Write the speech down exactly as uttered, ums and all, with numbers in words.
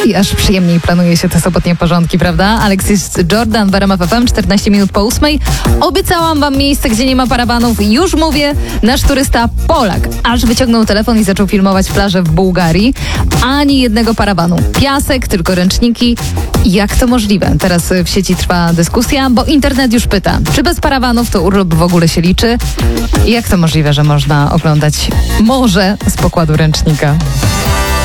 I aż przyjemniej planuje się te sobotnie porządki, prawda? Alexis Jordan w R M F F M, czternaście minut po ósmej. Obiecałam wam miejsce, gdzie nie ma parawanów. Już mówię, nasz turysta Polak aż wyciągnął telefon i zaczął filmować plażę w Bułgarii. Ani jednego parawanu. Piasek, tylko ręczniki. Jak to możliwe? Teraz w sieci trwa dyskusja, bo internet już pyta, czy bez parawanów to urlop w ogóle się liczy? I jak to możliwe, że można oglądać morze z pokładu ręcznika?